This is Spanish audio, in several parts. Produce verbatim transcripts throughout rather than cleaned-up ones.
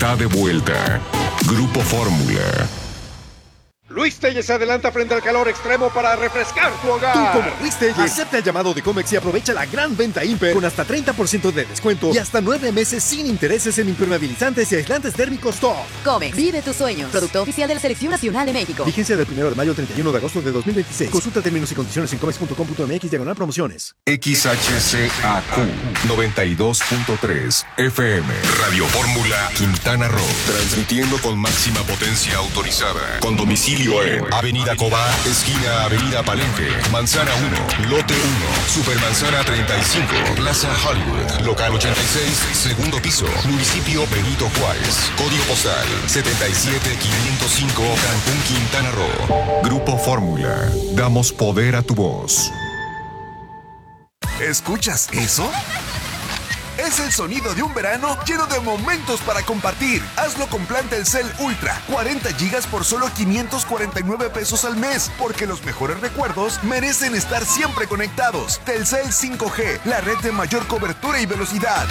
está de vuelta. Grupo Fórmula. Luis Telles se adelanta frente al calor extremo para refrescar tu hogar. Tú, como Luis Telles, acepta el llamado de Comex y aprovecha la gran venta Imper con hasta treinta por ciento de descuento y hasta nueve meses sin intereses en impermeabilizantes y aislantes térmicos top. Comex, vive tus sueños. Producto oficial de la Selección Nacional de México. Vigencia del primero de mayo al treinta y uno de agosto de dos mil veintiséis. Consulta términos y condiciones en comex punto com punto mx diagonal promociones. X H C A Q noventa y dos punto tres F M. Radio Fórmula Quintana Roo. Transmitiendo con máxima potencia autorizada. Con domicilio en Avenida Cobá, esquina Avenida Palenque, Manzana uno, Lote uno, Supermanzana treinta y cinco, Plaza Hollywood, Local ochenta y seis, segundo piso, Municipio Benito Juárez, Código postal setenta y siete quinientos cinco, Cancún, Quintana Roo. Grupo Fórmula, damos poder a tu voz. ¿Escuchas eso? Es el sonido de un verano lleno de momentos para compartir. Hazlo con plan Telcel Ultra. cuarenta gigas por solo quinientos cuarenta y nueve pesos al mes. Porque los mejores recuerdos merecen estar siempre conectados. Telcel cinco G, la red de mayor cobertura y velocidad.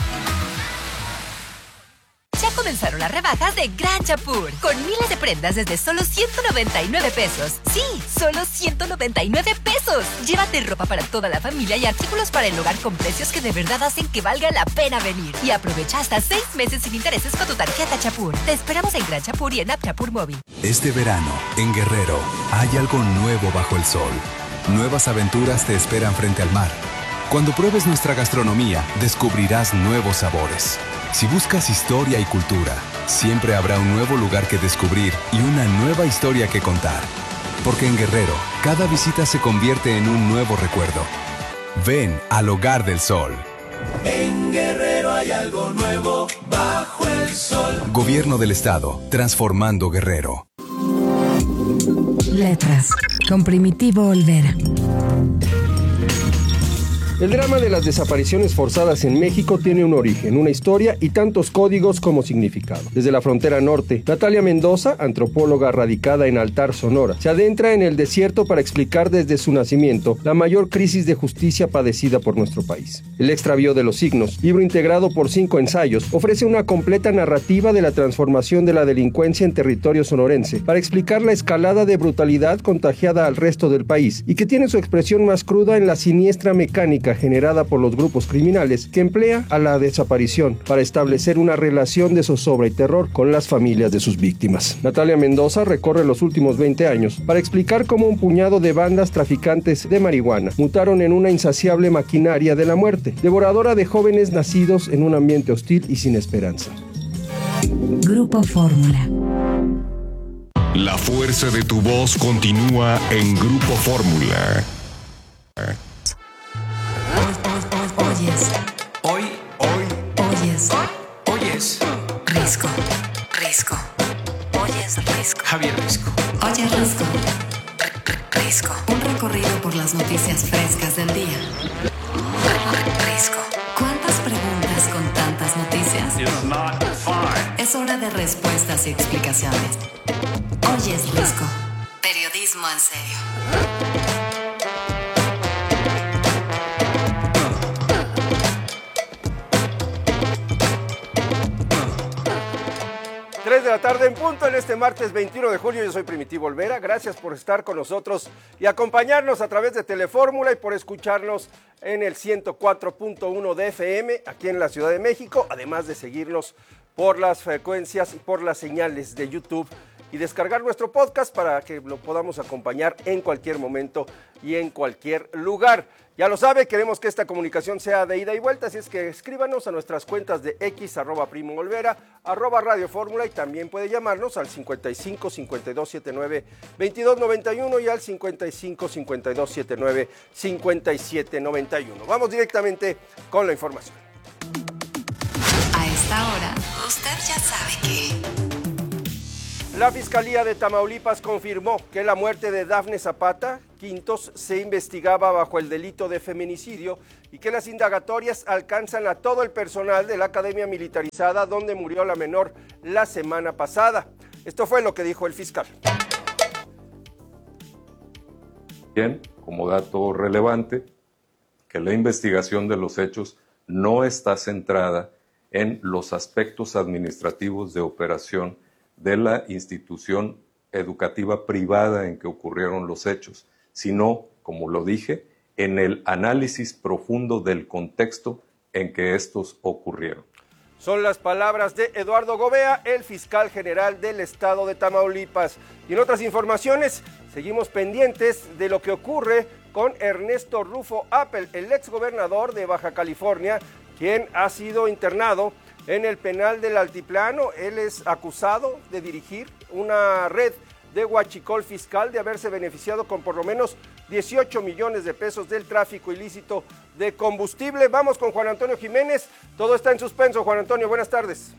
Ya comenzaron las rebajas de Gran Chapur, con miles de prendas desde solo ciento noventa y nueve pesos. Sí, solo ciento noventa y nueve pesos. Llévate ropa para toda la familia y artículos para el hogar con precios que de verdad hacen que valga la pena venir. Y aprovecha hasta seis meses sin intereses con tu tarjeta Chapur. Te esperamos en Gran Chapur y en App Chapur Móvil. Este verano, en Guerrero, hay algo nuevo bajo el sol. Nuevas aventuras te esperan frente al mar. Cuando pruebes nuestra gastronomía, descubrirás nuevos sabores. Si buscas historia y cultura, siempre habrá un nuevo lugar que descubrir y una nueva historia que contar. Porque en Guerrero, cada visita se convierte en un nuevo recuerdo. Ven al Hogar del Sol. En Guerrero hay algo nuevo bajo el sol. Gobierno del Estado, transformando Guerrero. Letras, con Primitivo Olvera. El drama de las desapariciones forzadas en México tiene un origen, una historia y tantos códigos como significado. Desde la frontera norte, Natalia Mendoza, antropóloga radicada en Altar, Sonora, se adentra en el desierto para explicar desde su nacimiento la mayor crisis de justicia padecida por nuestro país. El extravío de los signos, libro integrado por cinco ensayos, ofrece una completa narrativa de la transformación de la delincuencia en territorio sonorense para explicar la escalada de brutalidad contagiada al resto del país y que tiene su expresión más cruda en la siniestra mecánica generada por los grupos criminales que emplea a la desaparición para establecer una relación de zozobra y terror con las familias de sus víctimas. Natalia Mendoza recorre los últimos veinte años para explicar cómo un puñado de bandas traficantes de marihuana mutaron en una insaciable maquinaria de la muerte, devoradora de jóvenes nacidos en un ambiente hostil y sin esperanza. Grupo Fórmula. La fuerza de tu voz continúa en Grupo Fórmula. Oyes. Hoy, hoy, Oyes. oyes. Risco. Risco. Oyes Risco. Javier Risco. Oye Risco. Risco. Un recorrido por las noticias frescas del día. Risco. ¿Cuántas preguntas con tantas noticias? Es hora de respuestas y explicaciones. Oyes Risco. Periodismo en serio. tres de la tarde en punto en este martes veintiuno de julio. Yo soy Primitivo Olvera. Gracias por estar con nosotros y acompañarnos a través de Telefórmula y por escucharnos en el ciento cuatro punto uno de F M aquí en la Ciudad de México, además de seguirnos por las frecuencias y por las señales de YouTube y descargar nuestro podcast para que lo podamos acompañar en cualquier momento y en cualquier lugar. Ya lo sabe, queremos que esta comunicación sea de ida y vuelta, así es que escríbanos a nuestras cuentas de X, arroba Primo Olvera, arroba Radio Fórmula, y también puede llamarnos al cincuenta y cinco, cincuenta y dos setenta y nueve, veintidós noventa y uno y al cincuenta y cinco, cincuenta y dos setenta y nueve, cincuenta y siete noventa y uno. Vamos directamente con la información. A esta hora, usted ya sabe que... La Fiscalía de Tamaulipas confirmó que la muerte de Dafne Zapata Quintos se investigaba bajo el delito de feminicidio y que las indagatorias alcanzan a todo el personal de la Academia Militarizada donde murió la menor la semana pasada. Esto fue lo que dijo el fiscal. Bien, como dato relevante, que la investigación de los hechos no está centrada en los aspectos administrativos de operación de la institución educativa privada en que ocurrieron los hechos, sino, como lo dije, en el análisis profundo del contexto en que estos ocurrieron. Son las palabras de Eduardo Gobea, el fiscal general del estado de Tamaulipas. Y en otras informaciones, seguimos pendientes de lo que ocurre con Ernesto Rufo Appel, el exgobernador de Baja California, quien ha sido internado en el penal del Altiplano. Él es acusado de dirigir una red de huachicol fiscal, de haberse beneficiado con por lo menos dieciocho millones de pesos del tráfico ilícito de combustible. Vamos con Juan Antonio Jiménez, todo está en suspenso. Juan Antonio, buenas tardes.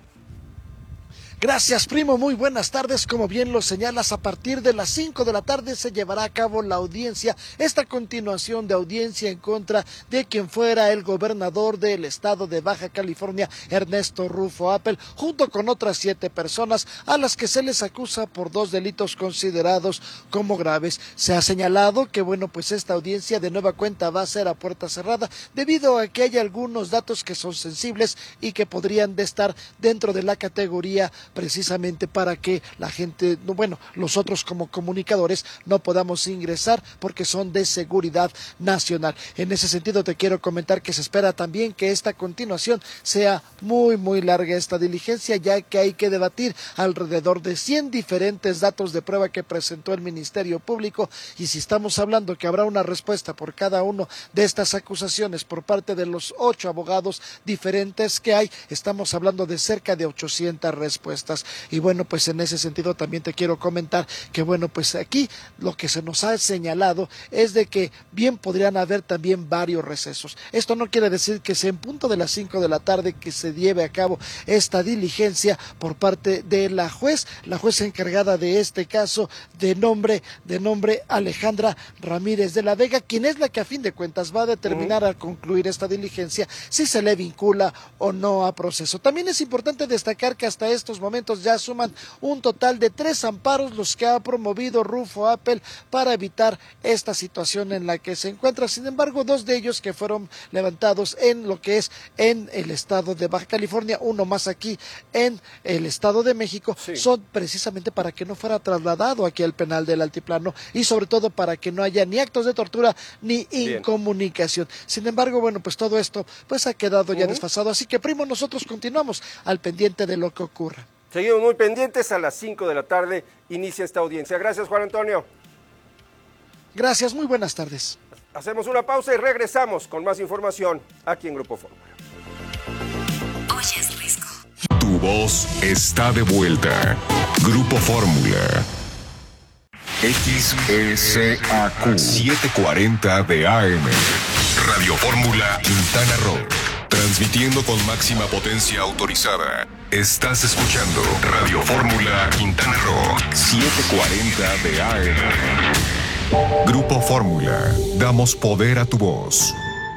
Gracias, primo, muy buenas tardes. Como bien lo señalas, a partir de las cinco de la tarde se llevará a cabo la audiencia, esta continuación de audiencia en contra de quien fuera el gobernador del estado de Baja California, Ernesto Rufo Appel, junto con otras siete personas a las que se les acusa por dos delitos considerados como graves. Se ha señalado que, bueno, pues esta audiencia de nueva cuenta va a ser a puerta cerrada, debido a que hay algunos datos que son sensibles y que podrían de estar dentro de la categoría precisamente para que la gente, bueno, nosotros como comunicadores no podamos ingresar porque son de seguridad nacional. En ese sentido te quiero comentar que se espera también que esta continuación sea muy muy larga esta diligencia, ya que hay que debatir alrededor de cien diferentes datos de prueba que presentó el Ministerio Público, y si estamos hablando que habrá una respuesta por cada uno de estas acusaciones por parte de los ocho abogados diferentes que hay, estamos hablando de cerca de ochocientas respuestas. Y bueno, pues en ese sentido también te quiero comentar que, bueno, pues aquí lo que se nos ha señalado es de que bien podrían haber también varios recesos. Esto no quiere decir que sea en punto de las cinco de la tarde que se lleve a cabo esta diligencia por parte de la juez, la juez encargada de este caso, de nombre, de nombre Alejandra Ramírez de la Vega, quien es la que a fin de cuentas va a determinar al concluir esta diligencia si se le vincula o no a proceso. También es importante destacar que hasta estos momentos ya suman un total de tres amparos los que ha promovido Rufo Appel para evitar esta situación en la que se encuentra. Sin embargo, dos de ellos que fueron levantados en lo que es en el estado de Baja California, uno más aquí en el estado de México, sí, son precisamente para que no fuera trasladado aquí al penal del Altiplano y sobre todo para que no haya ni actos de tortura ni Bien. incomunicación. Sin embargo, bueno, pues todo esto pues ha quedado ya uh-huh. desfasado, así que, primo, nosotros continuamos al pendiente de lo que ocurra. Seguimos muy pendientes, a las cinco de la tarde inicia esta audiencia. Gracias, Juan Antonio. Gracias, muy buenas tardes. Hacemos una pausa y regresamos con más información aquí en Grupo Fórmula. Oye, es Risco. Tu voz está de vuelta. Grupo Fórmula. X S A Q setecientos cuarenta de A M. Radio Fórmula Quintana Roo. Transmitiendo con máxima potencia autorizada. Estás escuchando Radio Fórmula Quintana Roo setecientos cuarenta de A M. Grupo Fórmula. Damos poder a tu voz.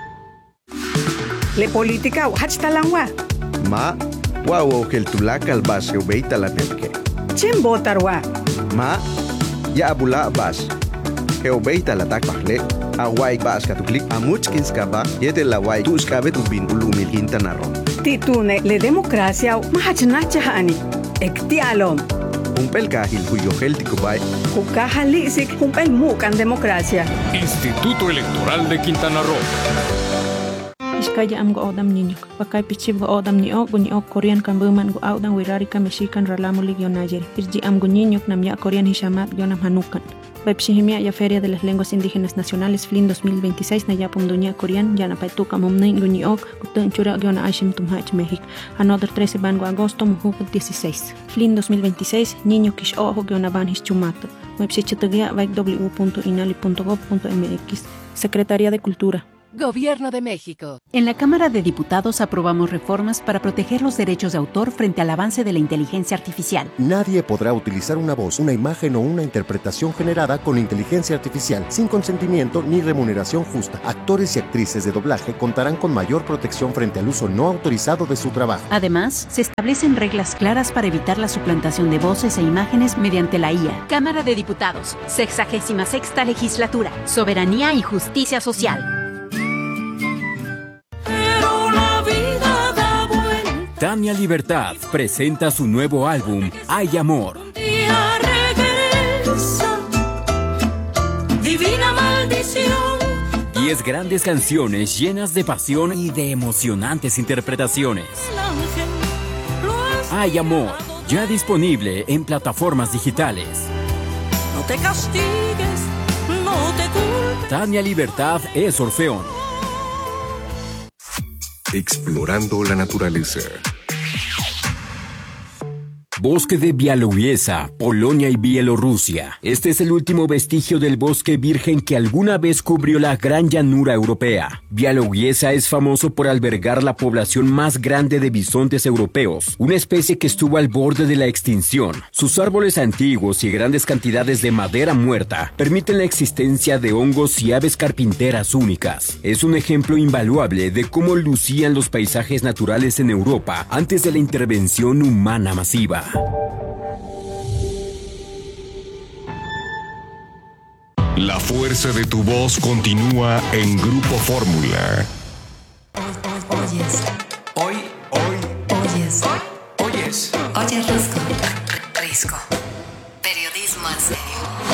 Le política hachtalangwa. Ma, wow, que el tulaca al base ubeita la nepke. Chem botarwa. Ma, ya abula bas. Que ubeita la takpahle. Awai bas katuklik amuchkins kaba yete la wai tus kabe tu bin ulumil Quintana Roo. Titune le democracia mahachnacha hani. Ektialom. Humpel kahil huyo heltico bay. Ukahalisik humpel mukan democracia. Instituto Electoral de Quintana Roo. Iskaya am go odam niño. Pakai pichib go odam ni o guni o Korean kan buman go odam wirari ka Mexican ralamu ligyo Niger. Irji am go niño nam ya Korean hishamat gyo nam hanukan. Pepsihimia ya Feria de las Lenguas Indígenas Nacionales F L I N dos mil veintiséis na yapum dunia Korean ya na paituka mumnei guni ok kutun chura gyo na ashim tumhach México. Another trece bango agosto mujuk dieciséis. F L I N dos mil veintiséis niño kish ojo gyo na ban hischumato. Websichitugia vaik w punto inali punto gob punto m x. Secretaría de Cultura. Gobierno de México. En la Cámara de Diputados aprobamos reformas para proteger los derechos de autor frente al avance de la inteligencia artificial. Nadie podrá utilizar una voz, una imagen o una interpretación generada con inteligencia artificial sin consentimiento ni remuneración justa. Actores y actrices de doblaje contarán con mayor protección frente al uso no autorizado de su trabajo. Además, se establecen reglas claras para evitar la suplantación de voces e imágenes mediante la I A. Cámara de Diputados, sexagésima sexta legislatura, soberanía y justicia social. Tania Libertad presenta su nuevo álbum, Hay Amor. Divina maldición. Diez grandes canciones llenas de pasión y de emocionantes interpretaciones. Hay Amor, ya disponible en plataformas digitales. No te castigues, no te culpes. Tania Libertad es Orfeón. Explorando la naturaleza. Bosque de Białowieża, Polonia y Bielorrusia. Este es el último vestigio del bosque virgen que alguna vez cubrió la gran llanura europea. Białowieża es famoso por albergar la población más grande de bisontes europeos, una especie que estuvo al borde de la extinción. Sus árboles antiguos y grandes cantidades de madera muerta permiten la existencia de hongos y aves carpinteras únicas. Es un ejemplo invaluable de cómo lucían los paisajes naturales en Europa antes de la intervención humana masiva. La fuerza de tu voz continúa en Grupo Fórmula. Oyes. Hoy, hoy. Oyes. Oyes. Oyes Risco. Risco. Periodismo en serio.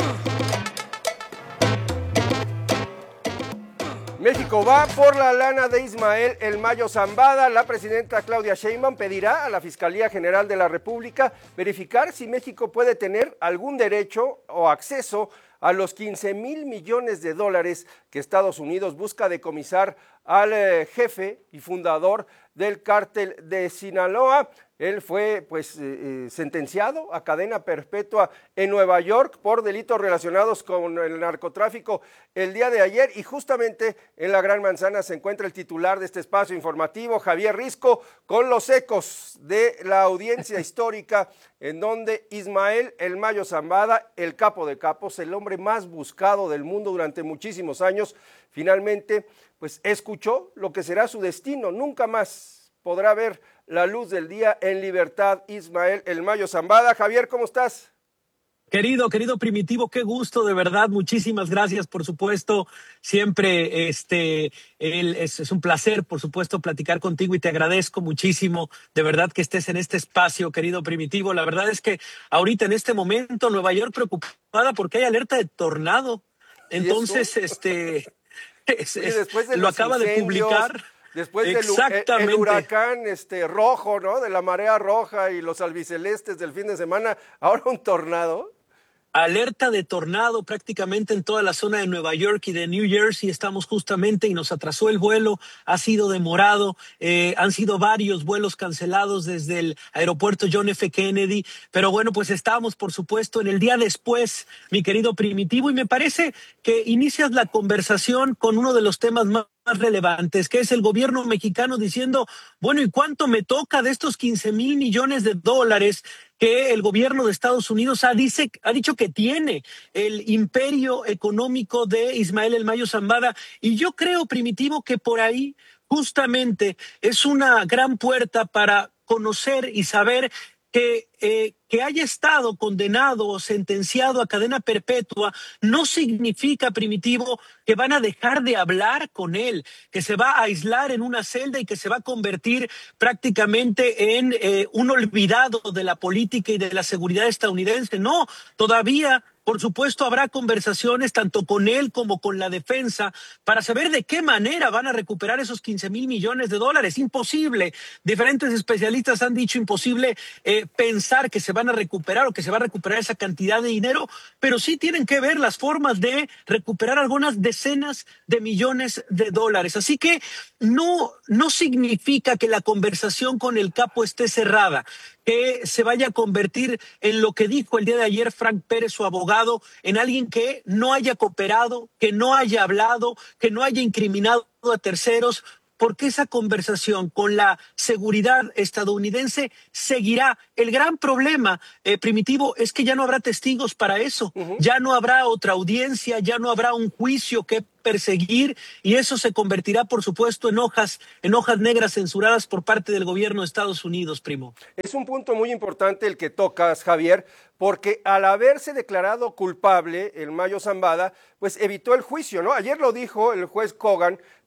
México va por la lana de Ismael El Mayo Zambada. La presidenta Claudia Sheinbaum pedirá a la Fiscalía General de la República verificar si México puede tener algún derecho o acceso a los quince mil millones de dólares que Estados Unidos busca decomisar al eh, jefe y fundador del cártel de Sinaloa. Él fue pues eh, sentenciado a cadena perpetua en Nueva York por delitos relacionados con el narcotráfico el día de ayer, y justamente en la Gran Manzana se encuentra el titular de este espacio informativo, Javier Risco, con los ecos de la audiencia histórica en donde Ismael El Mayo Zambada, el capo de capos, el hombre más buscado del mundo durante muchísimos años, finalmente pues escuchó lo que será su destino. Nunca más podrá ver la luz del día en libertad Ismael El Mayo Zambada. Javier, ¿cómo estás? Querido, querido Primitivo, qué gusto, de verdad, muchísimas gracias, por supuesto, siempre este, el, es, es un placer, por supuesto, platicar contigo y te agradezco muchísimo, de verdad, que estés en este espacio, querido Primitivo. La verdad es que ahorita, en este momento, Nueva York preocupada porque hay alerta de tornado, entonces, este, es, es, después de lo acaba de publicar. Después del el, el huracán este, rojo, ¿no? De la marea roja y los albicelestes del fin de semana, ahora un tornado. Alerta de tornado prácticamente en toda la zona de Nueva York y de New Jersey. Estamos justamente y nos atrasó el vuelo, ha sido demorado, eh, han sido varios vuelos cancelados desde el aeropuerto John F. Kennedy, pero bueno, pues estamos por supuesto en el día después, mi querido Primitivo, y me parece que inicias la conversación con uno de los temas más más relevantes, que es el gobierno mexicano diciendo, bueno, ¿y cuánto me toca de estos quince mil millones de dólares que el gobierno de Estados Unidos ha, dice, ha dicho que tiene el imperio económico de Ismael El Mayo Zambada? Y yo creo, Primitivo, que por ahí justamente es una gran puerta para conocer y saber que, eh, que haya estado condenado o sentenciado a cadena perpetua no significa, Primitivo, que van a dejar de hablar con él, que se va a aislar en una celda y que se va a convertir prácticamente en eh, un olvidado de la política y de la seguridad estadounidense. No, todavía, por supuesto, habrá conversaciones tanto con él como con la defensa para saber de qué manera van a recuperar esos quince mil millones de dólares. Imposible. Diferentes especialistas han dicho imposible eh, pensar que se van a recuperar o que se va a recuperar esa cantidad de dinero, pero sí tienen que ver las formas de recuperar algunas decenas de millones de dólares. Así que no, no significa que la conversación con el capo esté cerrada, que se vaya a convertir en lo que dijo el día de ayer Frank Pérez, su abogado, en alguien que no haya cooperado, que no haya hablado, que no haya incriminado a terceros, porque esa conversación con la seguridad estadounidense seguirá. El gran problema, eh, Primitivo, es que ya no habrá testigos para eso, uh-huh. ya no habrá otra audiencia, ya no habrá un juicio que perseguir, y eso se convertirá, por supuesto, en hojas, en hojas negras censuradas por parte del gobierno de Estados Unidos, primo. Es un punto muy importante el que tocas, Javier, porque al haberse declarado culpable el Mayo Zambada, pues evitó el juicio, ¿no? Ayer lo dijo el juez Kogan,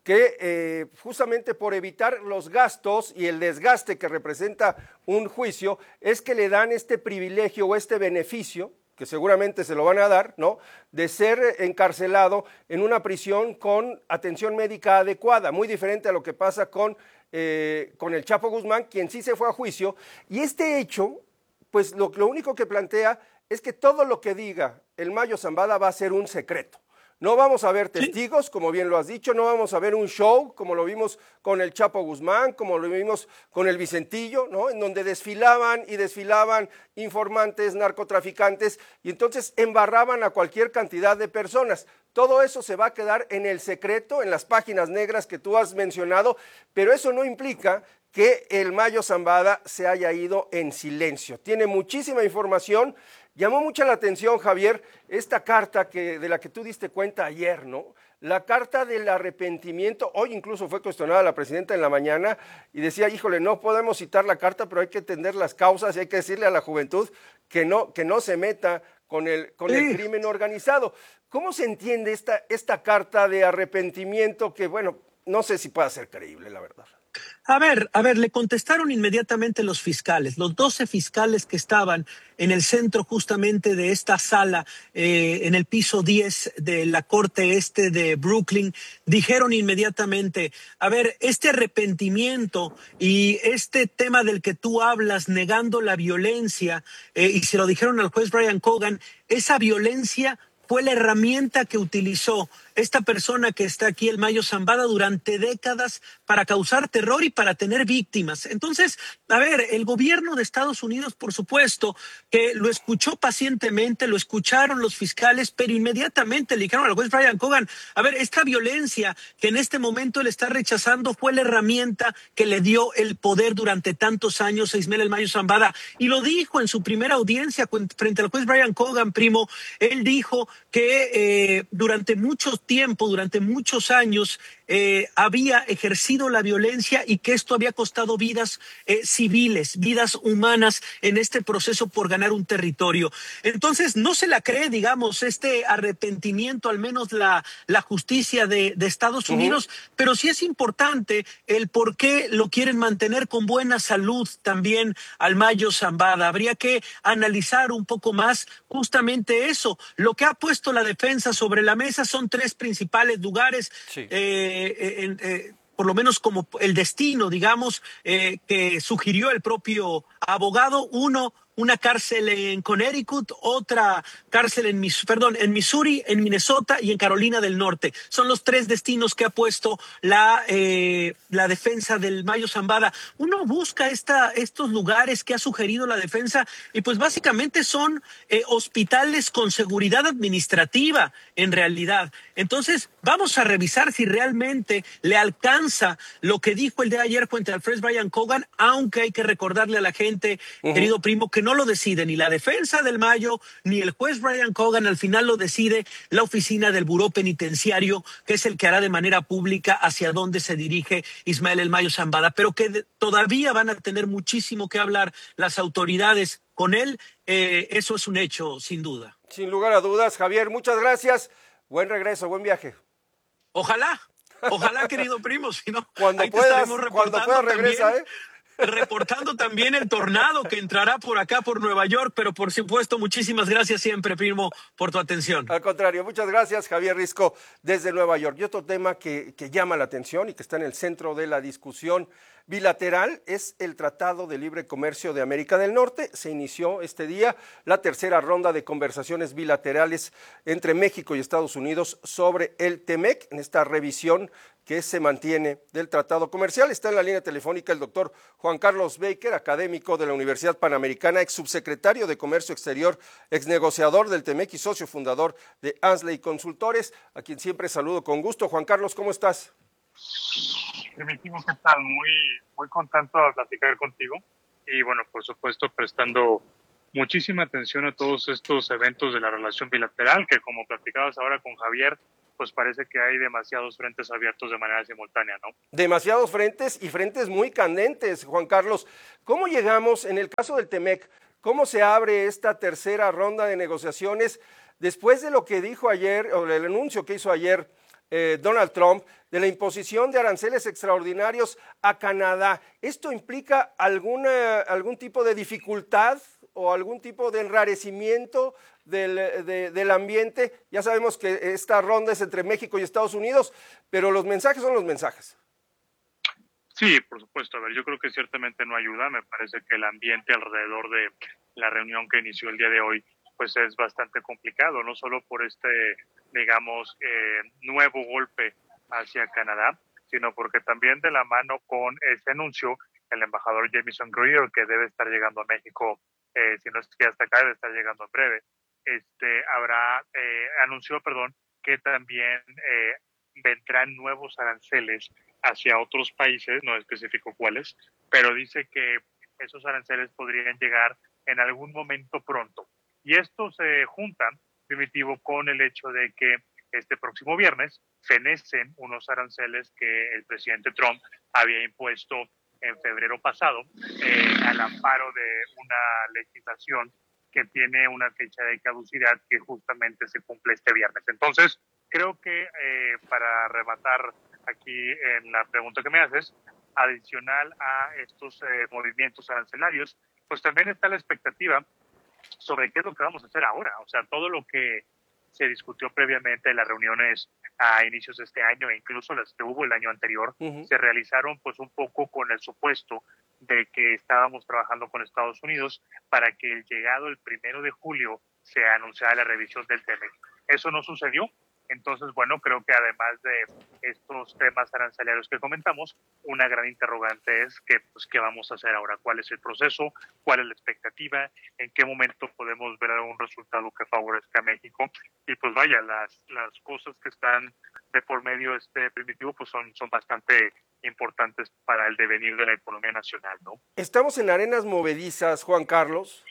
que eh, justamente por evitar los gastos y el desgaste que representa un juicio, es que le dan este privilegio o este beneficio, que seguramente se lo van a dar, ¿no?, de ser encarcelado en una prisión con atención médica adecuada, muy diferente a lo que pasa con, eh, con el Chapo Guzmán, quien sí se fue a juicio, y este hecho, pues lo, lo único que plantea es que todo lo que diga el Mayo Zambada va a ser un secreto. No vamos a ver testigos, como bien lo has dicho, no vamos a ver un show, como lo vimos con el Chapo Guzmán, como lo vimos con el Vicentillo, ¿no?, en donde desfilaban y desfilaban informantes, narcotraficantes, y entonces embarraban a cualquier cantidad de personas. Todo eso se va a quedar en el secreto, en las páginas negras que tú has mencionado, pero eso no implica que el Mayo Zambada se haya ido en silencio. Tiene muchísima información. Llamó mucha la atención, Javier, esta carta que, de la que tú diste cuenta ayer, ¿no? La carta del arrepentimiento. Hoy incluso fue cuestionada la presidenta en la mañana y decía, híjole, no podemos citar la carta, pero hay que entender las causas y hay que decirle a la juventud que no, que no se meta con el, con sí. el crimen organizado. ¿Cómo se entiende esta, esta carta de arrepentimiento que, bueno, no sé si pueda ser creíble, la verdad? A ver, a ver, le contestaron inmediatamente los fiscales, los doce fiscales que estaban en el centro justamente de esta sala, eh, en el piso diez de la Corte Este de Brooklyn, dijeron inmediatamente, a ver, este arrepentimiento y este tema del que tú hablas, negando la violencia, eh, y se lo dijeron al juez Brian Cogan, esa violencia fue la herramienta que utilizó esta persona que está aquí, el Mayo Zambada, durante décadas para causar terror y para tener víctimas. Entonces, a ver, el gobierno de Estados Unidos, por supuesto, que lo escuchó pacientemente, lo escucharon los fiscales, pero inmediatamente le dijeron al juez Brian Cogan, a ver, esta violencia que en este momento él está rechazando fue la herramienta que le dio el poder durante tantos años a Ismael el Mayo Zambada. Y lo dijo en su primera audiencia frente al juez Brian Cogan, primo. Él dijo que eh, durante mucho tiempo, durante muchos años, eh, había ejercido la violencia y que esto había costado vidas eh, civiles, vidas humanas en este proceso por ganar un territorio. Entonces, no se la cree, digamos, este arrepentimiento, al menos la, la justicia de, de Estados Unidos, uh-huh. pero sí es importante el por qué lo quieren mantener con buena salud también al Mayo Zambada. Habría que analizar un poco más justamente eso. Lo que ha puesto la defensa sobre la mesa son tres principales lugares, sí. eh, en, eh, por lo menos como el destino, digamos, eh, que sugirió el propio abogado. Uno, una cárcel en Connecticut, otra cárcel en, perdón, en Missouri, en Minnesota y en Carolina del Norte. Son los tres destinos que ha puesto la, eh, la defensa del Mayo Zambada. Uno busca esta, estos lugares que ha sugerido la defensa y pues básicamente son eh, hospitales con seguridad administrativa en realidad. Entonces vamos a revisar si realmente le alcanza lo que dijo el de ayer frente al juez Brian Cogan, aunque hay que recordarle a la gente, uh-huh. querido primo, que no lo decide ni la defensa del Mayo ni el juez Brian Cogan, al final lo decide la oficina del Buró Penitenciario, que es el que hará de manera pública hacia dónde se dirige Ismael el Mayo Zambada, pero que de, todavía van a tener muchísimo que hablar las autoridades con él, eh, eso es un hecho, sin duda. Sin lugar a dudas, Javier, muchas gracias, buen regreso, buen viaje. Ojalá, ojalá, querido primo, si no, cuando ahí puedas, te cuando puedas regresa, también. ¿eh? Reportando también el tornado que entrará por acá, por Nueva York, pero por supuesto, muchísimas gracias siempre, primo, por tu atención. Al contrario, muchas gracias, Javier Risco, desde Nueva York. Y otro tema que, que llama la atención y que está en el centro de la discusión bilateral es el Tratado de Libre Comercio de América del Norte. Se inició este día la tercera ronda de conversaciones bilaterales entre México y Estados Unidos sobre el TEMEC, en esta revisión que se mantiene del tratado comercial. Está en la línea telefónica el doctor Juan Carlos Baker, académico de la Universidad Panamericana, ex subsecretario de Comercio Exterior, ex negociador del TEMEC y socio fundador de Ansley Consultores, a quien siempre saludo con gusto. Juan Carlos, ¿cómo estás? Permitimos, ¿qué tal? Muy, muy contento de platicar contigo y bueno, por supuesto prestando muchísima atención a todos estos eventos de la relación bilateral que, como platicabas ahora con Javier, pues parece que hay demasiados frentes abiertos de manera simultánea, ¿no? Demasiados frentes y frentes muy candentes, Juan Carlos. ¿Cómo llegamos, en el caso del TEMEC, cómo se abre esta tercera ronda de negociaciones después de lo que dijo ayer, o el anuncio que hizo ayer eh, Donald Trump de la imposición de aranceles extraordinarios a Canadá. ¿Esto implica alguna, algún tipo de dificultad o algún tipo de enrarecimiento del, de, del ambiente? Ya sabemos que esta ronda es entre México y Estados Unidos, pero los mensajes son los mensajes. Sí, por supuesto. A ver, yo creo que ciertamente no ayuda. Me parece que el ambiente alrededor de la reunión que inició el día de hoy pues es bastante complicado, no solo por este, digamos, eh, nuevo golpe hacia Canadá, sino porque también de la mano con ese anuncio, el embajador Jamieson Greer, que debe estar llegando a México, eh, si no es que hasta acá, debe estar llegando en breve, este, habrá, eh, anunció, perdón, que también eh, vendrán nuevos aranceles hacia otros países, no especificó cuáles, pero dice que esos aranceles podrían llegar en algún momento pronto. Y esto se junta, Primitivo, con el hecho de que este próximo viernes fenecen unos aranceles que el presidente Trump había impuesto en febrero pasado eh, al amparo de una legislación que tiene una fecha de caducidad que justamente se cumple este viernes. Entonces, creo que eh, para rematar aquí en la pregunta que me haces, adicional a estos eh, movimientos arancelarios, pues también está la expectativa sobre qué es lo que vamos a hacer ahora. O sea, todo lo que se discutió previamente en las reuniones a inicios de este año e incluso las que hubo el año anterior, uh-huh. se realizaron pues un poco con el supuesto de que estábamos trabajando con Estados Unidos para que el llegado el primero de julio se anunciara la revisión del T M E C. Eso no sucedió. Entonces, bueno, creo que además de estos temas arancelarios que comentamos, una gran interrogante es que, pues, qué vamos a hacer ahora, cuál es el proceso, cuál es la expectativa, en qué momento podemos ver algún resultado que favorezca a México. Y pues vaya, las, las cosas que están de por medio este Primitivo pues son, son bastante importantes para el devenir de la economía nacional, ¿no? ¿Estamos en arenas movedizas, Juan Carlos?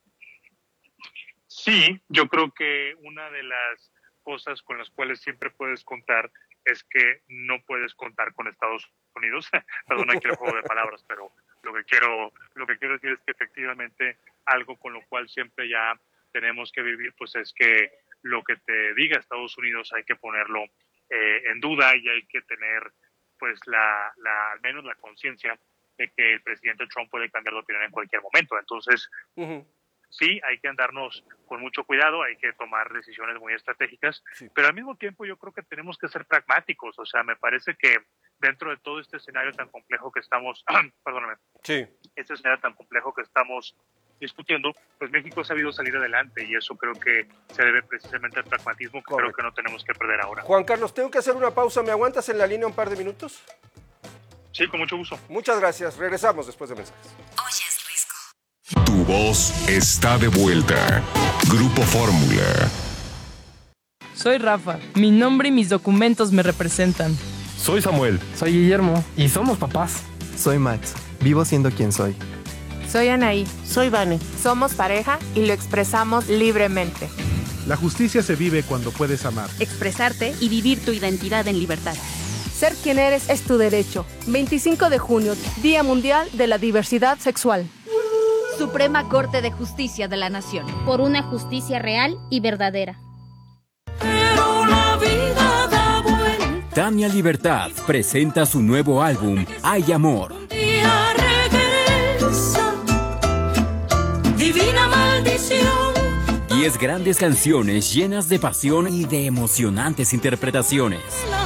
Sí, yo creo que una de las cosas con las cuales siempre puedes contar es que no puedes contar con Estados Unidos. Perdón, aquí el juego de palabras, pero lo que quiero lo que quiero decir es que efectivamente algo con lo cual siempre ya tenemos que vivir, pues es que lo que te diga Estados Unidos hay que ponerlo eh, en duda y hay que tener pues la, la al menos la conciencia de que el presidente Trump puede cambiar de opinión en cualquier momento. Entonces, uh-huh. sí, hay que andarnos con mucho cuidado, hay que tomar decisiones muy estratégicas, sí. pero al mismo tiempo yo creo que tenemos que ser pragmáticos. O sea, me parece que dentro de todo este escenario tan complejo que estamos, perdóname, sí. este escenario tan complejo que estamos discutiendo, pues México ha sabido salir adelante y eso creo que se debe precisamente al pragmatismo que Correcto. Creo que no tenemos que perder ahora. Juan Carlos, tengo que hacer una pausa, ¿me aguantas en la línea un par de minutos? Sí, con mucho gusto. Muchas gracias, regresamos después de mensajes. Oyes Risco. Tu voz está de vuelta. Grupo Fórmula. Soy Rafa. Mi nombre y mis documentos me representan. Soy Samuel. Soy Guillermo. Y somos papás. Soy Max. Vivo siendo quien soy. Soy Anaí. Soy Vane. Somos pareja y lo expresamos libremente. La justicia se vive cuando puedes amar, expresarte y vivir tu identidad en libertad. Ser quien eres es tu derecho. veinticinco de junio, Día Mundial de la Diversidad Sexual. Suprema Corte de Justicia de la Nación. Por una justicia real y verdadera. Pero la vida da vuelta. Tania Libertad presenta su nuevo álbum, Hay Amor. Un día regresa, divina maldición. Diez grandes canciones llenas de pasión y de emocionantes interpretaciones.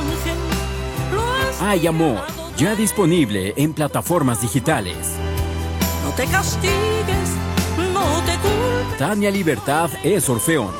Hay Amor, ya disponible en plataformas digitales. No te castigues, no te culpes. Tania Libertad es Orfeón.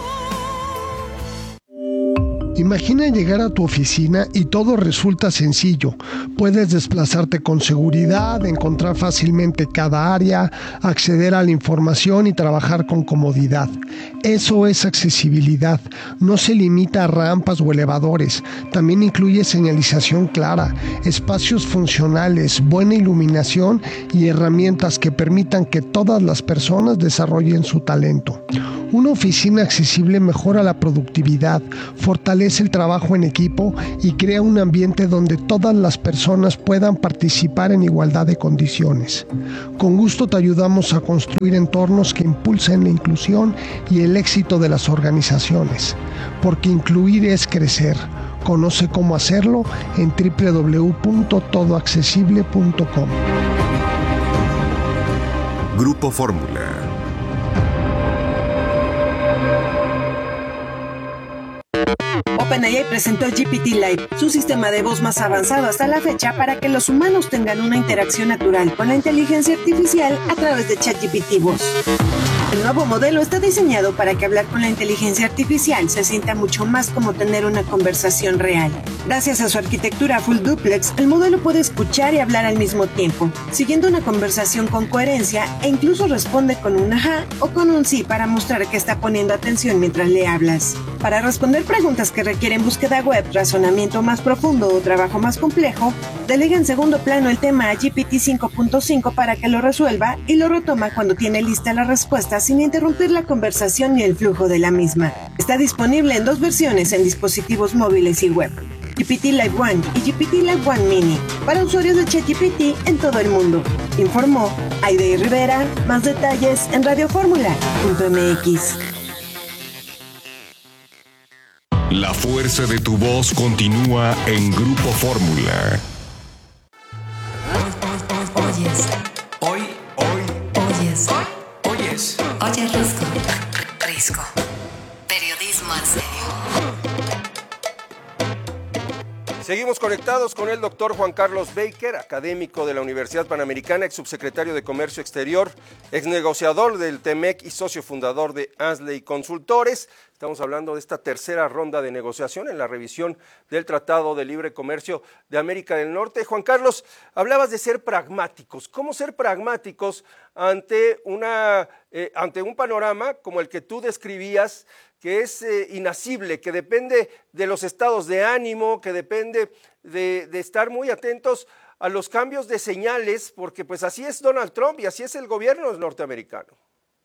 Imagina llegar a tu oficina y todo resulta sencillo. Puedes desplazarte con seguridad, encontrar fácilmente cada área, acceder a la información y trabajar con comodidad. Eso es accesibilidad. No se limita a rampas o elevadores. También incluye señalización clara, espacios funcionales, buena iluminación y herramientas que permitan que todas las personas desarrollen su talento. Una oficina accesible mejora la productividad, fortalece el trabajo en equipo y crea un ambiente donde todas las personas puedan participar en igualdad de condiciones. Con gusto te ayudamos a construir entornos que impulsen la inclusión y el éxito de las organizaciones, porque incluir es crecer. Conoce cómo hacerlo en doble u doble u doble u punto todo accesible punto com. Grupo Fórmula. OpenAI presentó G P T Live, su sistema de voz más avanzado hasta la fecha para que los humanos tengan una interacción natural con la inteligencia artificial a través de ChatGPT Voz. El nuevo modelo está diseñado para que hablar con la inteligencia artificial se sienta mucho más como tener una conversación real. Gracias a su arquitectura full duplex, el modelo puede escuchar y hablar al mismo tiempo, siguiendo una conversación con coherencia e incluso responde con un ajá o con un sí para mostrar que está poniendo atención mientras le hablas. Para responder preguntas que requieren búsqueda web, razonamiento más profundo o trabajo más complejo, delega en segundo plano el tema a G P T cinco punto cinco para que lo resuelva y lo retoma cuando tiene lista la respuesta sin interrumpir la conversación ni el flujo de la misma. Está disponible en dos versiones en dispositivos móviles y web: G P T Live One y G P T Live One Mini, para usuarios de ChatGPT en todo el mundo. Informó Aide Rivera. Más detalles en radio fórmula punto m x. La fuerza de tu voz continúa en Grupo Fórmula. Oyes. Hoy, hoy, Oyes. oyes. Oye, Risco. Risco. Periodismo en serio. Seguimos conectados con el doctor Juan Carlos Baker, académico de la Universidad Panamericana, ex subsecretario de Comercio Exterior, ex negociador del TEMEC y socio fundador de Ansley Consultores. Estamos hablando de esta tercera ronda de negociación en la revisión del Tratado de Libre Comercio de América del Norte. Juan Carlos, hablabas de ser pragmáticos. ¿Cómo ser pragmáticos ante, una, eh, ante un panorama como el que tú describías, que es eh, inasible, que depende de los estados de ánimo, que depende de, de estar muy atentos a los cambios de señales, porque pues así es Donald Trump y así es el gobierno norteamericano?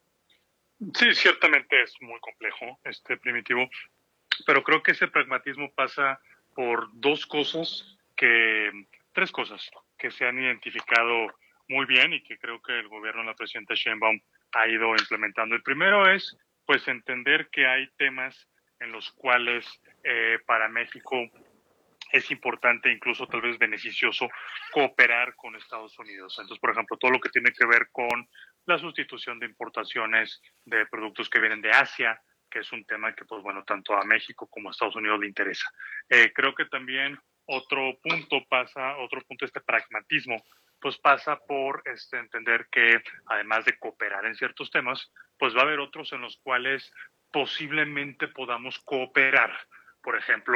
Sí, ciertamente es muy complejo, este Primitivo, pero creo que ese pragmatismo pasa por dos cosas, que tres cosas que se han identificado muy bien y que creo que el gobierno de la presidenta Sheinbaum ha ido implementando. El primero es, pues, entender que hay temas en los cuales eh, para México es importante, incluso tal vez beneficioso, cooperar con Estados Unidos. Entonces, por ejemplo, todo lo que tiene que ver con la sustitución de importaciones de productos que vienen de Asia, que es un tema que, pues bueno, tanto a México como a Estados Unidos le interesa. Eh, creo que también otro punto pasa, otro punto de este pragmatismo, pues pasa por este, entender que además de cooperar en ciertos temas, pues va a haber otros en los cuales posiblemente podamos cooperar. Por ejemplo,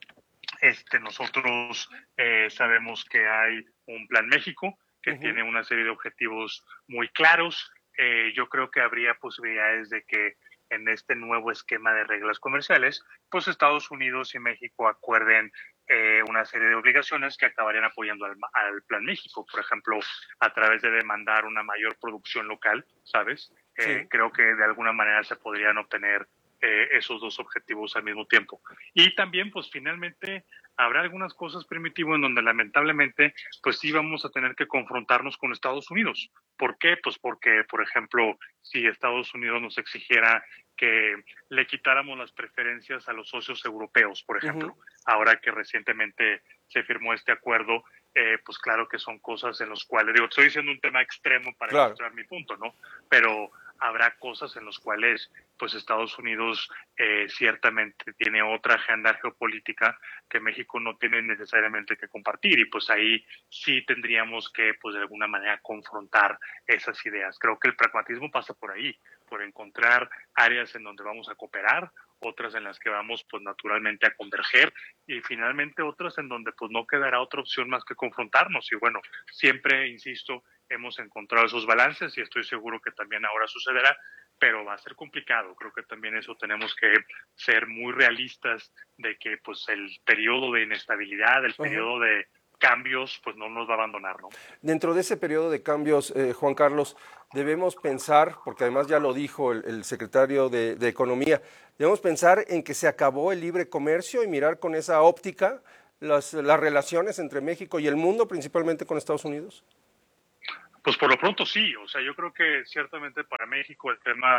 este, nosotros eh, sabemos que hay un Plan México que uh-huh. tiene una serie de objetivos muy claros. Eh, yo creo que habría posibilidades de que en este nuevo esquema de reglas comerciales, pues Estados Unidos y México acuerden eh, una serie de obligaciones que acabarían apoyando al, al Plan México, por ejemplo, a través de demandar una mayor producción local, ¿sabes? Eh, sí. Creo que de alguna manera se podrían obtener eh, esos dos objetivos al mismo tiempo. Y también, pues finalmente, habrá algunas cosas, Primitivo, en donde lamentablemente, pues sí vamos a tener que confrontarnos con Estados Unidos. ¿Por qué? Pues porque, por ejemplo, si Estados Unidos nos exigiera que le quitáramos las preferencias a los socios europeos, por ejemplo, uh-huh. ahora que recientemente se firmó este acuerdo, eh, pues claro que son cosas en las cuales, digo, estoy diciendo un tema extremo para claro. ilustrar mi punto, ¿no? Pero habrá cosas en las cuales pues Estados Unidos eh, ciertamente tiene otra agenda geopolítica que México no tiene necesariamente que compartir, y pues ahí sí tendríamos que pues de alguna manera confrontar esas ideas. Creo que el pragmatismo pasa por ahí, por encontrar áreas en donde vamos a cooperar, otras en las que vamos pues naturalmente a converger, y finalmente otras en donde pues no quedará otra opción más que confrontarnos. Y bueno, siempre, insisto, hemos encontrado esos balances y estoy seguro que también ahora sucederá, pero va a ser complicado. Creo que también eso tenemos que ser muy realistas de que pues el periodo de inestabilidad, el periodo uh-huh. de cambios, pues no nos va a abandonar, ¿no? Dentro de ese periodo de cambios, eh, Juan Carlos, debemos pensar, porque además ya lo dijo el, el secretario de, de Economía, debemos pensar en que se acabó el libre comercio y mirar con esa óptica las, las relaciones entre México y el mundo, principalmente con Estados Unidos. Pues por lo pronto sí, o sea, yo creo que ciertamente para México el tema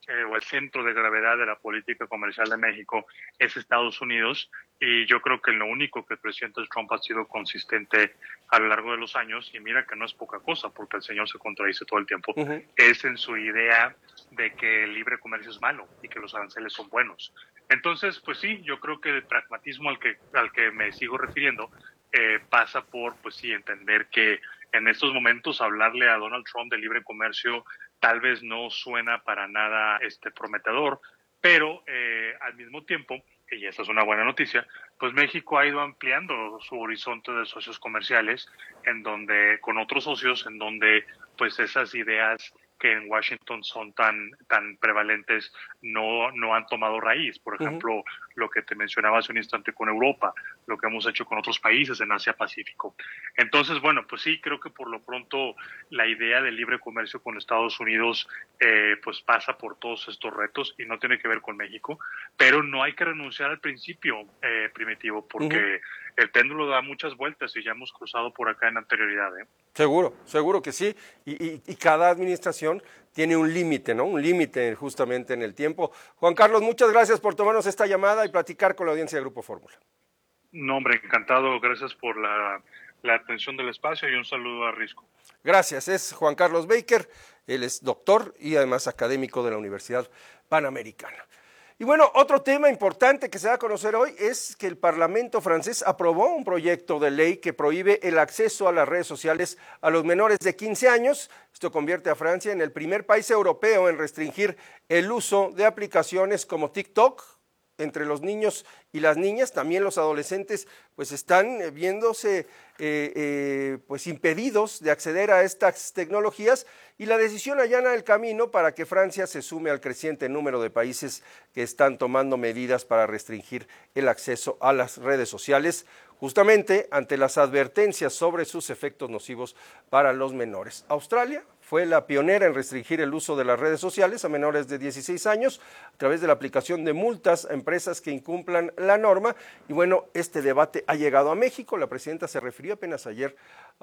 eh, o el centro de gravedad de la política comercial de México es Estados Unidos, y yo creo que lo único que el presidente Trump ha sido consistente a lo largo de los años, y mira que no es poca cosa porque el señor se contradice todo el tiempo, uh-huh. es en su idea de que el libre comercio es malo y que los aranceles son buenos. Entonces, pues sí, yo creo que el pragmatismo al que, al que me sigo refiriendo eh, pasa por, pues sí, entender que en estos momentos hablarle a Donald Trump de libre comercio tal vez no suena para nada este, prometedor, pero eh, al mismo tiempo, y esa es una buena noticia, pues México ha ido ampliando su horizonte de socios comerciales en donde, con otros socios, en donde pues esas ideas que en Washington son tan tan prevalentes no no han tomado raíz. Por ejemplo, uh-huh. lo que te mencionaba hace un instante con Europa, lo que hemos hecho con otros países en Asia Pacífico. Entonces, bueno, pues sí, creo que por lo pronto la idea del libre comercio con Estados Unidos eh, pues pasa por todos estos retos y no tiene que ver con México, pero no hay que renunciar al principio eh, primitivo, porque uh-huh. el péndulo da muchas vueltas y ya hemos cruzado por acá en anterioridad, ¿eh? Seguro, seguro que sí, y, y, y cada administración tiene un límite, ¿no? Un límite justamente en el tiempo. Juan Carlos, muchas gracias por tomarnos esta llamada y platicar con la audiencia de Grupo Fórmula. No, hombre, encantado, gracias por la, la atención del espacio y un saludo a Risco. Gracias, es Juan Carlos Baker, él es doctor y además académico de la Universidad Panamericana. Y bueno, otro tema importante que se da a conocer hoy es que el Parlamento francés aprobó un proyecto de ley que prohíbe el acceso a las redes sociales a los menores de quince años. Esto convierte a Francia en el primer país europeo en restringir el uso de aplicaciones como TikTok entre los niños y las niñas. También los adolescentes pues están viéndose eh, eh, pues impedidos de acceder a estas tecnologías, y la decisión allana el camino para que Francia se sume al creciente número de países que están tomando medidas para restringir el acceso a las redes sociales, justamente ante las advertencias sobre sus efectos nocivos para los menores. Australia fue la pionera en restringir el uso de las redes sociales a menores de dieciséis años a través de la aplicación de multas a empresas que incumplan la norma. Y bueno, este debate ha llegado a México. La presidenta se refirió apenas ayer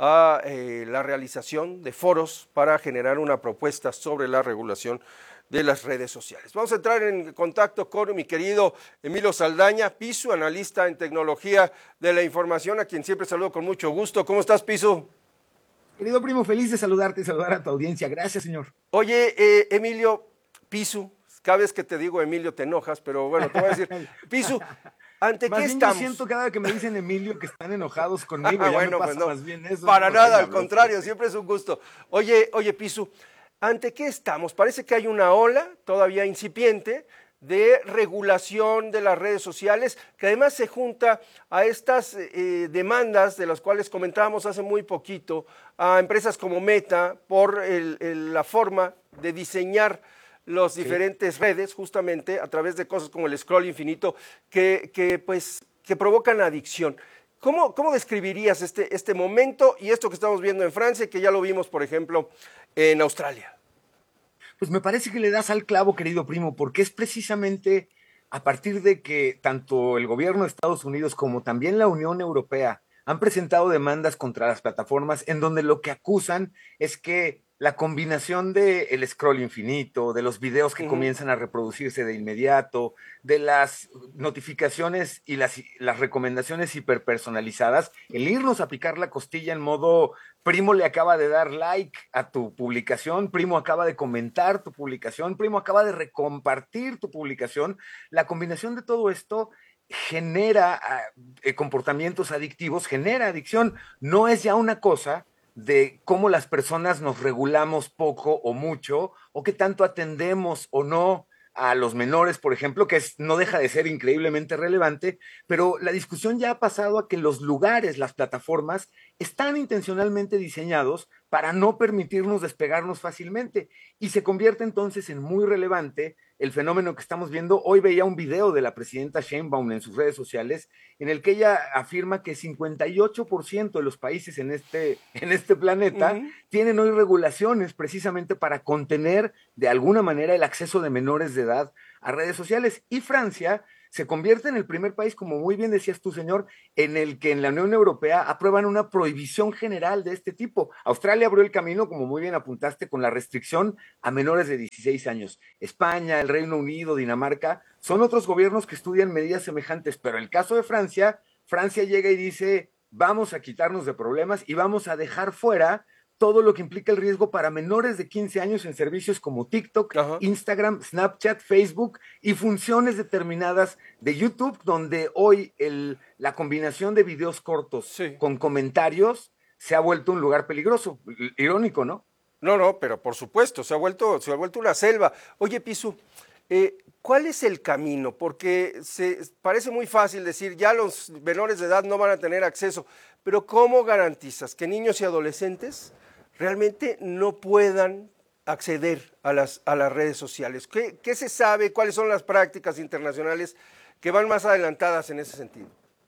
a eh, la realización de foros para generar una propuesta sobre la regulación de las redes sociales. Vamos a entrar en contacto con mi querido Emilio Saldaña, Pisu, analista en tecnología de la información, a quien siempre saludo con mucho gusto. ¿Cómo estás, Pisu? Querido primo, feliz de saludarte y saludar a tu audiencia. Gracias, señor. Oye, eh, Emilio, Pisu, cada vez que te digo Emilio te enojas, pero bueno, te voy a decir, Pisu, ¿ante más qué bien estamos? Yo siento cada vez que me dicen Emilio que están enojados conmigo. Ah, ya bueno, me pasa pues no, más bien eso. para nada, al hablo. contrario, siempre es un gusto. Oye, oye, Pisu, ¿ante qué estamos? Parece que hay una ola todavía incipiente de regulación de las redes sociales, que además se junta a estas eh, demandas de las cuales comentábamos hace muy poquito a empresas como Meta por el, el, la forma de diseñar las sí. diferentes redes, justamente a través de cosas como el scroll infinito, que, que, pues, que provocan adicción. ¿Cómo, cómo describirías este, este momento y esto que estamos viendo en Francia y que ya lo vimos, por ejemplo, en Australia? Pues me parece que le das al clavo, querido primo, porque es precisamente a partir de que tanto el gobierno de Estados Unidos como también la Unión Europea han presentado demandas contra las plataformas en donde lo que acusan es que la combinación del scroll infinito, de los videos que uh-huh. comienzan a reproducirse de inmediato, de las notificaciones y las, las recomendaciones hiperpersonalizadas, el irnos a picar la costilla en modo primo le acaba de dar like a tu publicación, primo acaba de comentar tu publicación, primo acaba de recompartir tu publicación, la combinación de todo esto genera eh, comportamientos adictivos, genera adicción. No es ya una cosa de cómo las personas nos regulamos poco o mucho, o qué tanto atendemos o no a los menores, por ejemplo, que es, no deja de ser increíblemente relevante, pero la discusión ya ha pasado a que los lugares, las plataformas, están intencionalmente diseñados para no permitirnos despegarnos fácilmente, y se convierte entonces en muy relevante el fenómeno que estamos viendo. Hoy veía un video de la presidenta Sheinbaum en sus redes sociales en el que ella afirma que cincuenta y ocho por ciento de los países en este, en este planeta uh-huh. tienen hoy regulaciones precisamente para contener de alguna manera el acceso de menores de edad a redes sociales. Y Francia se convierte en el primer país, como muy bien decías tú, señor, en el que en la Unión Europea aprueban una prohibición general de este tipo. Australia abrió el camino, como muy bien apuntaste, con la restricción a menores de dieciséis años. España, el Reino Unido, Dinamarca, son otros gobiernos que estudian medidas semejantes, pero el caso de Francia, Francia llega y dice, vamos a quitarnos de problemas y vamos a dejar fuera todo lo que implica el riesgo para menores de quince años en servicios como TikTok, Ajá. Instagram, Snapchat, Facebook y funciones determinadas de YouTube, donde hoy el, la combinación de videos cortos sí. con comentarios se ha vuelto un lugar peligroso. Irónico, ¿no? No, no, pero por supuesto, se ha vuelto, se ha vuelto una selva. Oye, Pisu, eh, ¿cuál es el camino? Porque se, parece muy fácil decir, ya los menores de edad no van a tener acceso, pero ¿cómo garantizas que niños y adolescentes realmente no puedan acceder a las, a las redes sociales? ¿Qué, ¿Qué se sabe? ¿Cuáles son las prácticas internacionales que van más adelantadas en ese sentido?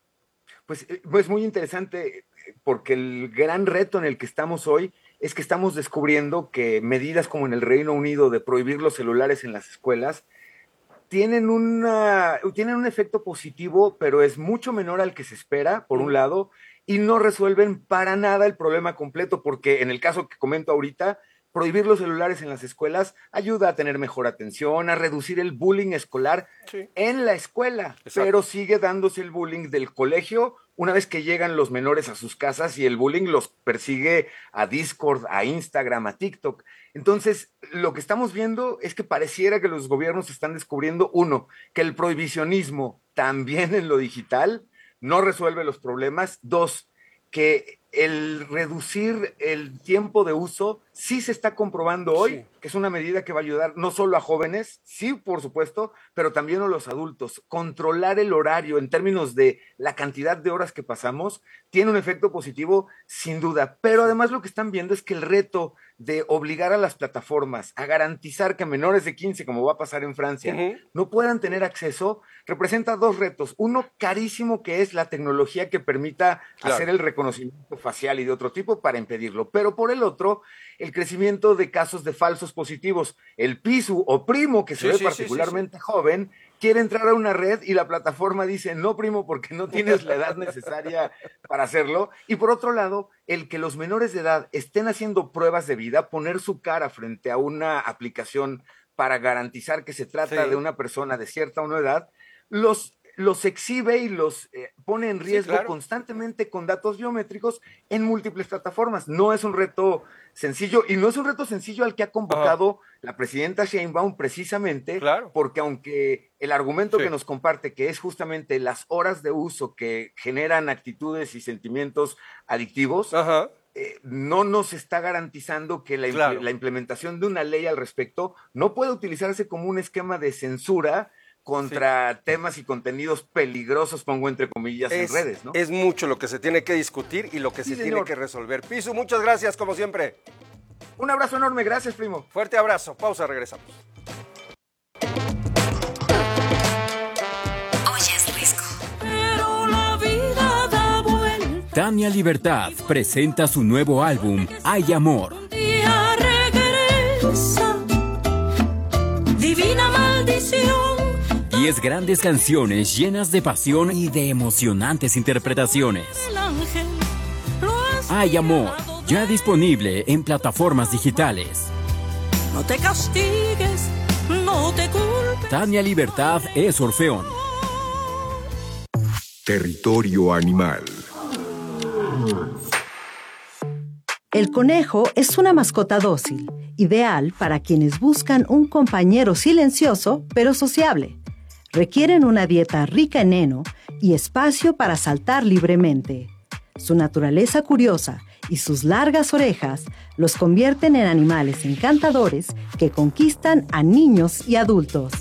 Pues, pues muy interesante, porque el gran reto en el que estamos hoy es que estamos descubriendo que medidas como en el Reino Unido de prohibir los celulares en las escuelas tienen, una, tienen un efecto positivo, pero es mucho menor al que se espera, por un lado, y no resuelven para nada el problema completo, porque en el caso que comento ahorita, prohibir los celulares en las escuelas ayuda a tener mejor atención, a reducir el bullying escolar sí. en la escuela, Exacto. pero sigue dándose el bullying del colegio una vez que llegan los menores a sus casas y el bullying los persigue a Discord, a Instagram, a TikTok. Entonces, lo que estamos viendo es que pareciera que los gobiernos están descubriendo, uno, que el prohibicionismo también en lo digital no resuelve los problemas. Dos, que el reducir el tiempo de uso sí se está comprobando hoy, sí. que es una medida que va a ayudar no solo a jóvenes, sí, por supuesto, pero también a los adultos. Controlar el horario en términos de la cantidad de horas que pasamos tiene un efecto positivo, sin duda. Pero además lo que están viendo es que el reto de obligar a las plataformas a garantizar que menores de quince, como va a pasar en Francia, uh-huh. no puedan tener acceso, representa dos retos. Uno carísimo, que es la tecnología que permita claro. hacer el reconocimiento facial y de otro tipo para impedirlo. Pero por el otro, el crecimiento de casos de falsos positivos. El Pisu o primo, que se sí, ve sí, particularmente sí, sí, sí. joven, quiere entrar a una red y la plataforma dice, no, primo, porque no tienes la edad necesaria para hacerlo. Y por otro lado, el que los menores de edad estén haciendo pruebas de vida, poner su cara frente a una aplicación para garantizar que se trata sí. de una persona de cierta o no edad, los, los exhibe y los eh, pone en riesgo sí, claro. constantemente con datos biométricos en múltiples plataformas. No es un reto sencillo, y no es un reto sencillo al que ha convocado Ajá. la presidenta Sheinbaum precisamente, claro. porque aunque el argumento sí. que nos comparte, que es justamente las horas de uso que generan actitudes y sentimientos adictivos, Ajá. Eh, no nos está garantizando que la, claro. la implementación de una ley al respecto no puede utilizarse como un esquema de censura contra sí. temas y contenidos peligrosos, pongo entre comillas, es, en redes, ¿no? Es mucho lo que se tiene que discutir y lo que sí, se señor. tiene que resolver. Pisu, muchas gracias, como siempre. Un abrazo enorme, gracias, primo. Fuerte abrazo, pausa, regresamos. Oyes Risco. Pero la vida da vuelta. Tania Libertad presenta su nuevo álbum, Hay Amor. Un día regresa, divina maldición. Diez grandes canciones llenas de pasión y de emocionantes interpretaciones. Hay Amor, ya disponible en plataformas digitales. No te castigues, no te culpes. Tania Libertad es Orfeón. Territorio Animal. El conejo es una mascota dócil, ideal para quienes buscan un compañero silencioso pero sociable. Requieren una dieta rica en heno y espacio para saltar libremente. Su naturaleza curiosa y sus largas orejas los convierten en animales encantadores que conquistan a niños y adultos.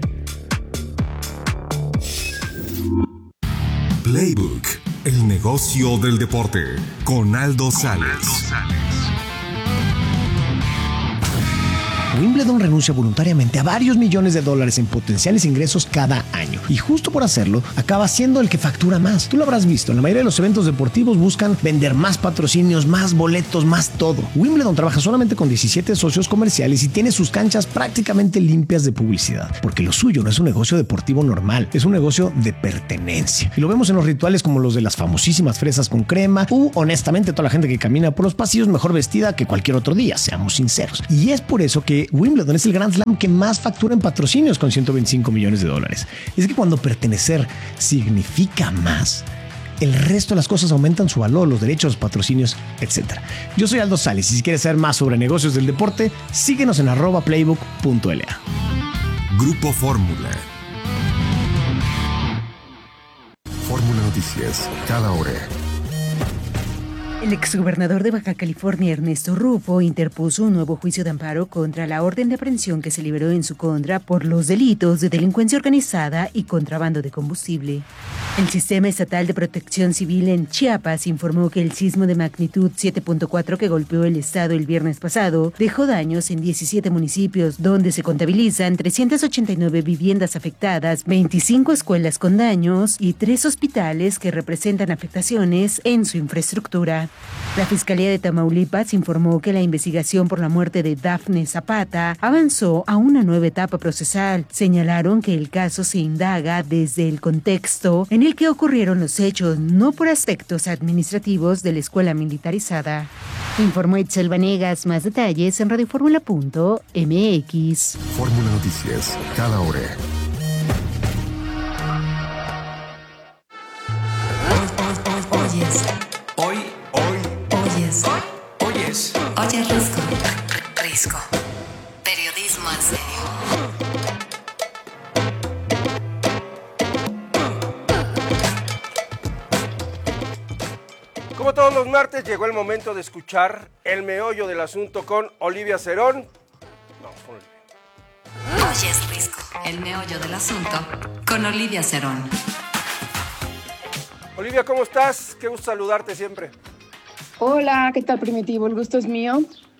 Playbook, el negocio del deporte, con Aldo Sales. Wimbledon renuncia voluntariamente a varios millones de dólares en potenciales ingresos cada año. Y justo por hacerlo, acaba siendo el que factura más. Tú lo habrás visto, en la mayoría de los eventos deportivos buscan vender más patrocinios, más boletos, más todo. Wimbledon trabaja solamente con diecisiete socios comerciales y tiene sus canchas prácticamente limpias de publicidad. Porque lo suyo no es un negocio deportivo normal, es un negocio de pertenencia. Y lo vemos en los rituales como los de las famosísimas fresas con crema u, honestamente, toda la gente que camina por los pasillos mejor vestida que cualquier otro día, seamos sinceros. Y es por eso que Wimbledon es el Grand Slam que más factura en patrocinios con ciento veinticinco millones de dólares. Es que cuando pertenecer significa más, el resto de las cosas aumentan su valor, los derechos, los patrocinios, etcétera. Yo soy Aldo Sales y si quieres saber más sobre negocios del deporte, síguenos en arroba playbook punto l a. Grupo Fórmula. Fórmula Noticias, cada hora. El exgobernador de Baja California, Ernesto Rufo, interpuso un nuevo juicio de amparo contra la orden de aprehensión que se liberó en su contra por los delitos de delincuencia organizada y contrabando de combustible. El Sistema Estatal de Protección Civil en Chiapas informó que el sismo de magnitud siete punto cuatro que golpeó el estado el viernes pasado dejó daños en diecisiete municipios, donde se contabilizan trescientas ochenta y nueve viviendas afectadas, veinticinco escuelas con daños y tres hospitales que representan afectaciones en su infraestructura. La Fiscalía de Tamaulipas informó que la investigación por la muerte de Dafne Zapata avanzó a una nueva etapa procesal. Señalaron que el caso se indaga desde el contexto en el que ocurrieron los hechos, no por aspectos administrativos de la escuela militarizada. Informó Itzel Vanegas. Más detalles en radioformula punto m x. Fórmula Noticias, cada hora. Oyes. Hoy, Oyes. oyes. Oye, Risco. Risco. Periodismo en serio. Como todos los martes, llegó el momento de escuchar el meollo del asunto con Olivia Cerón. Vamos con Olivia. Oyes, Risco. El meollo del asunto con Olivia Cerón. Olivia, ¿cómo estás? Qué gusto saludarte siempre. Hola, ¿qué tal, Primitivo? El gusto es mío.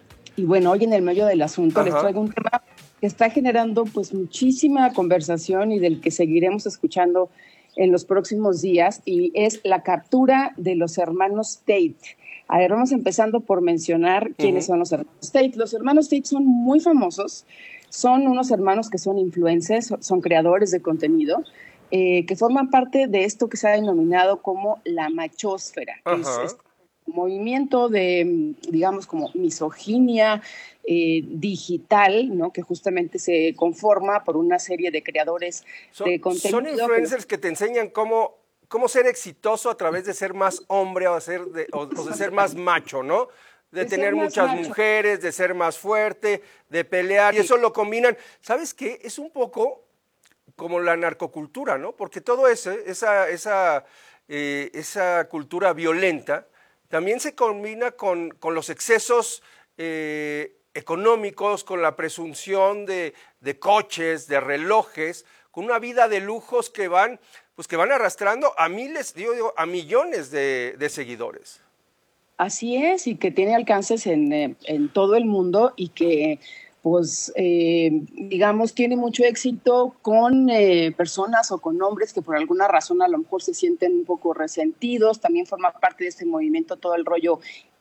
Y bueno, hoy en el medio del asunto Ajá. les traigo un tema que está generando pues muchísima conversación y del que seguiremos escuchando en los próximos días, y es la captura de los hermanos Tate. A ver, vamos empezando por mencionar uh-huh. quiénes son los hermanos Tate. Los hermanos Tate son muy famosos, son unos hermanos que son influencers, son creadores de contenido, eh, que forman parte de esto que se ha denominado como la machósfera, que es este movimiento de, digamos, como misoginia eh, digital, ¿no? Que justamente se conforma por una serie de creadores son, de contenido. Son influencers que te enseñan cómo, cómo ser exitoso a través de ser más hombre o, hacer de, o, o de ser más macho, ¿no? De, de tener muchas macho. mujeres, de ser más fuerte, de pelear, sí. y eso lo combinan. ¿Sabes qué? Es un poco como la narcocultura, ¿no? Porque todo eso, esa, esa, eh, esa cultura violenta también se combina con, con los excesos eh, económicos, con la presunción de, de coches, de relojes, con una vida de lujos que van, pues que van arrastrando a miles, digo, digo a millones de, de seguidores. Así es, y que tiene alcances en, en todo el mundo y que, pues, eh, digamos, tiene mucho éxito con eh, personas o con hombres que por alguna razón a lo mejor se sienten un poco resentidos. También forma parte de este movimiento todo el rollo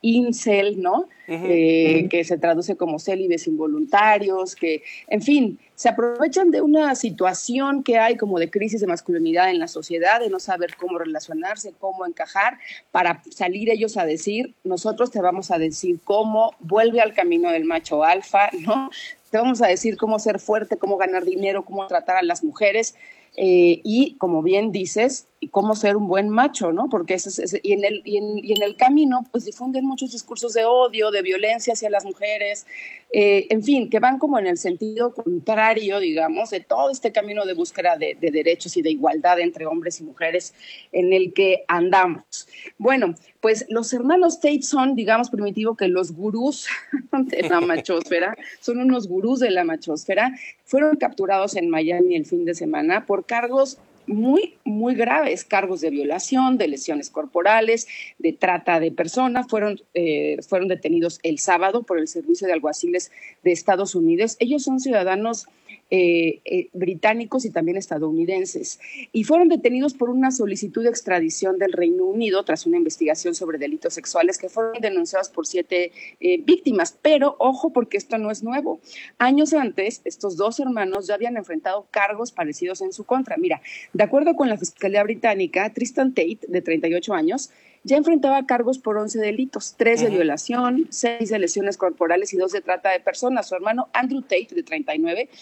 incel, ¿no? Uh-huh. Eh, que se traduce como célibes involuntarios, que, en fin, se aprovechan de una situación que hay como de crisis de masculinidad en la sociedad, de no saber cómo relacionarse, cómo encajar, para salir ellos a decir, nosotros te vamos a decir cómo, vuelve al camino del macho alfa, ¿no? Te vamos a decir cómo ser fuerte, cómo ganar dinero, cómo tratar a las mujeres, eh, y como bien dices, cómo ser un buen macho, ¿no? Porque eso es, es, y, en el, y, en, y en el camino pues difunden muchos discursos de odio, de violencia hacia las mujeres, eh, en fin, que van como en el sentido contrario, digamos, de todo este camino de búsqueda de, de derechos y de igualdad entre hombres y mujeres en el que andamos. Bueno, pues los hermanos Tate son, digamos, Primitivo, que los gurús de la machósfera, son unos gurús de la machósfera, fueron capturados en Miami el fin de semana por cargos muy, muy graves, cargos de violación, de lesiones corporales, de trata de personas. Fueron, eh, fueron detenidos el sábado por el Servicio de Alguaciles de Estados Unidos. Ellos son ciudadanos eh, eh, británicos y también estadounidenses, y fueron detenidos por una solicitud de extradición del Reino Unido tras una investigación sobre delitos sexuales que fueron denunciados por siete eh, víctimas. Pero ojo, porque esto no es nuevo. Años antes, estos dos hermanos ya habían enfrentado cargos parecidos en su contra. Mira, de acuerdo con la Fiscalía Británica, Tristan Tate, de treinta y ocho años, ya enfrentaba cargos por once delitos, tres de violación, seis de lesiones corporales y dos de trata de personas. Su hermano Andrew Tate, de treinta y nueve,